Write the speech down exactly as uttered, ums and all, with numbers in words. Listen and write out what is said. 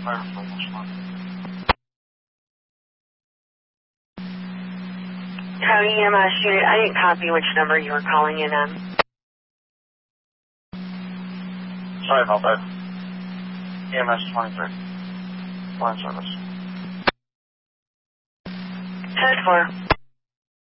County E M S unit, I didn't copy which number you were calling in on. Sorry about that. E M S twenty-three. Line service. ten four.